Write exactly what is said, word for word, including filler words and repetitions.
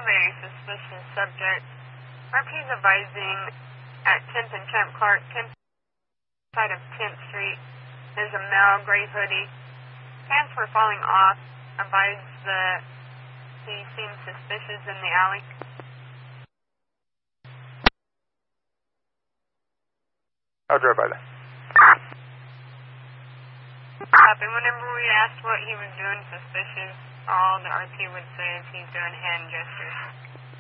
very suspicious subject. R P's advising at tenth and Champ Clark, tenth side of tenth Street. There's a male, gray hoodie. Pants were falling off. Advised that he seemed suspicious in the alley. I'll drive by there. Copy. Whenever we asked what he was doing suspicious, all the R P would say is he's doing hand gestures.